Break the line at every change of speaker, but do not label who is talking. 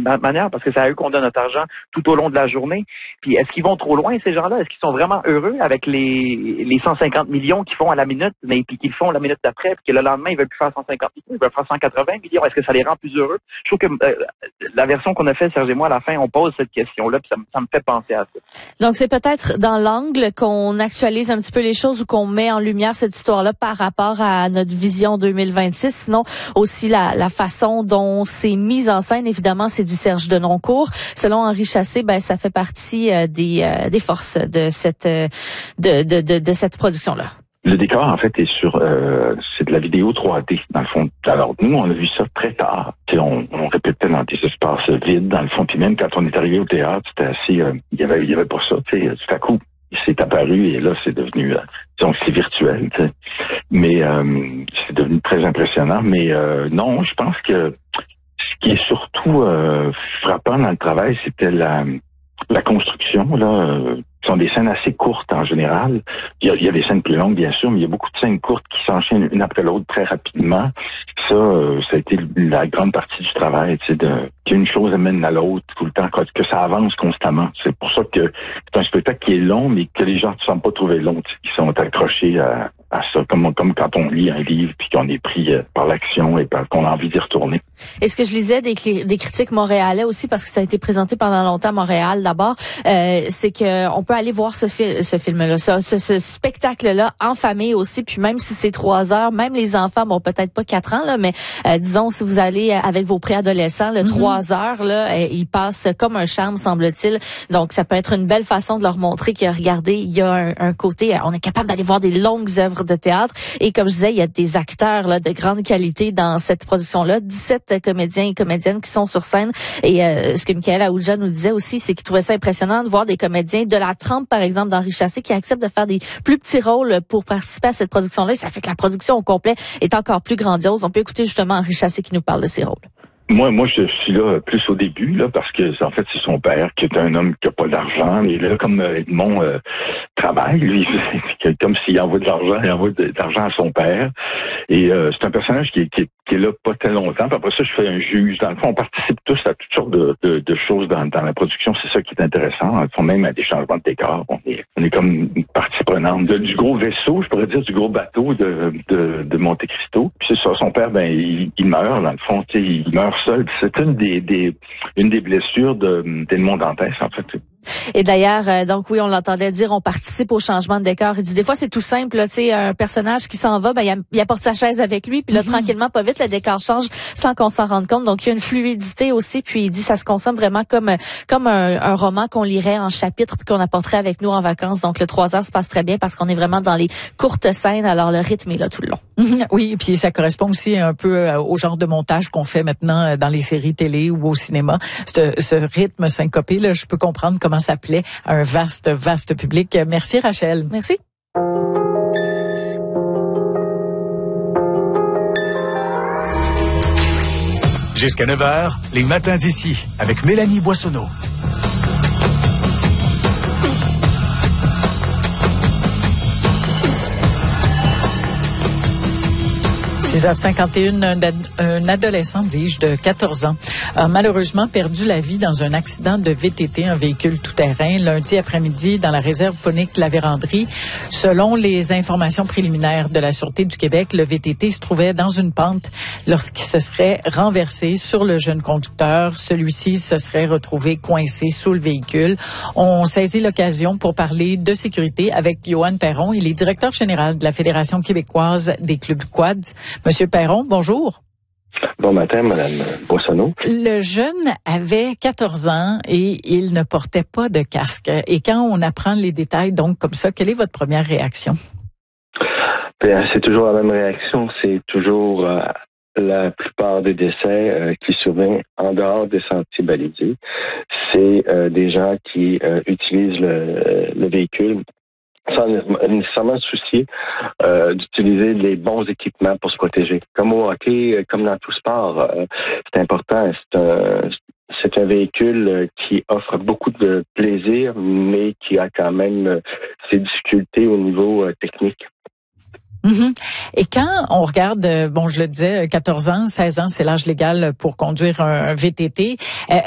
manière, parce que c'est à eux qu'on donne notre argent tout au long de la journée. Puis est-ce qu'ils vont trop loin, ces gens-là? Est-ce qu'ils sont vraiment heureux avec les 150 millions qu'ils font à la minute, mais puis qu'ils font la minute d'après, puis que le lendemain, ils veulent plus faire 150 millions, ils veulent faire 180 millions? Est-ce que ça les rend plus heureux? Je trouve que la version qu'on a fait, Serge et moi, à la fin, on pose cette question-là, puis ça me fait penser à ça.
Donc, c'est peut-être dans l'angle qu'on actualise un petit peu les choses ou qu'on met en lumière cette histoire-là par rapport à notre vision 2026. Sinon, aussi la façon dont c'est mis en scène, évidemment, c'est du Serge Denoncourt. Selon Henri Chassé, ça fait partie des forces de cette production-là.
Le décor, en fait, c'est de la vidéo 3D, dans le fond. Alors, nous, on a vu ça très tard. On répétait dans des espaces vides, dans le fond. Puis même quand on est arrivé au théâtre, c'était assez... il y avait pas ça, tu sais. Tout à coup, il s'est apparu et là, c'est devenu... disons que c'est virtuel, tu sais. Mais c'est devenu très impressionnant. Mais non, je pense que ce qui est surtout frappant dans le travail, c'était la construction, là... Ce sont des scènes assez courtes en général. Il y a des scènes plus longues, bien sûr, mais il y a beaucoup de scènes courtes qui s'enchaînent une après l'autre très rapidement. Ça a été la grande partie du travail, tu sais, qu'une chose amène à l'autre tout le temps, que ça avance constamment. C'est pour ça que c'est un spectacle qui est long, mais que les gens ne se sentent pas trouver long, tu sais, qui sont accrochés à ça, comme quand on lit un livre puis qu'on est pris par l'action et qu'on a envie d'y retourner.
Et ce que je lisais des critiques montréalais aussi, parce que ça a été présenté pendant longtemps à Montréal d'abord, c'est que on peut aller voir ce film-là, ce spectacle-là en famille aussi, puis même si c'est 3 heures, même les enfants, bon peut-être pas 4 ans là, mais disons si vous allez avec vos préadolescents, 3 heures là, ils passent comme un charme semble-t-il. Donc ça peut être une belle façon de leur montrer que regardez, il y a un côté, on est capable d'aller voir des longues œuvres de théâtre et comme je disais, il y a des acteurs là de grande qualité dans cette production-là, 17 comédiens et comédiennes qui sont sur scène et ce que Michael Aoudja nous disait aussi, c'est qu'il trouvait ça impressionnant de voir des comédiens de la trempe par exemple d'Henri Chassé qui acceptent de faire des plus petits rôles pour participer à cette production-là et ça fait que la production au complet est encore plus grandiose. On peut écouter justement Henri Chassé qui nous parle de ses rôles.
Moi, je suis là plus au début, là, parce que en fait, c'est son père qui est un homme qui a pas d'argent. Et là, comme Edmond travaille, lui, c'est comme s'il envoie de l'argent, il envoie de l'argent à son père. Et c'est un personnage qui est là pas très longtemps. Puis après ça, je fais un juge. Dans le fond, on participe tous à toutes sortes de choses dans la production. C'est ça qui est intéressant. Dans le fond, même à des changements de décor. On est comme une partie prenante du gros vaisseau, je pourrais dire du gros bateau de Monte Cristo. Puis c'est ça, son père, il meurt, dans le fond, tu sais, il meurt seul. C'est une des blessures d'Edmond Dantès, en fait.
Et d'ailleurs, donc oui, on l'entendait dire, on participe au changement de décor. Il dit des fois c'est tout simple, tu sais, un personnage qui s'en va, il apporte sa chaise avec lui, puis là tranquillement, pas vite, le décor change sans qu'on s'en rende compte. Donc il y a une fluidité aussi. Puis il dit ça se consomme vraiment comme un roman qu'on lirait en chapitres puis qu'on apporterait avec nous en vacances. Donc le 3 heures se passe très bien parce qu'on est vraiment dans les courtes scènes. Alors le rythme est là tout le long.
Oui, puis ça correspond aussi un peu au genre de montage qu'on fait maintenant dans les séries télé ou au cinéma. Ce rythme syncopé, là, je peux comprendre comment ça plaît à un vaste public. Merci Rachel.
Merci.
Jusqu'à 9h, les matins d'ici, avec Mélanie Boissonneau.
6h51, un adolescent, dis-je, de 14 ans, a malheureusement perdu la vie dans un accident de VTT, un véhicule tout-terrain, lundi après-midi dans la réserve faunique La Vérandrie. Selon les informations préliminaires de la Sûreté du Québec, le VTT se trouvait dans une pente lorsqu'il se serait renversé sur le jeune conducteur. Celui-ci se serait retrouvé coincé sous le véhicule. On saisit l'occasion pour parler de sécurité avec Yoann Perron. Il est directeur général de la Fédération québécoise des clubs quads. Monsieur Perron, bonjour.
Bon matin, Madame Boissonneau.
Le jeune avait 14 ans et il ne portait pas de casque. Et quand on apprend les détails, donc comme ça, quelle est votre première réaction?
Bien, c'est toujours la même réaction. C'est toujours la plupart des décès qui surviennent en dehors des sentiers balisés. C'est des gens qui utilisent le véhicule sans nécessairement se soucier d'utiliser les bons équipements pour se protéger. Comme au hockey, comme dans tout sport, c'est important. C'est un véhicule qui offre beaucoup de plaisir, mais qui a quand même ses difficultés au niveau technique.
Mm-hmm. Et quand on regarde, bon, je le disais, 14 ans, 16 ans, c'est l'âge légal pour conduire un VTT.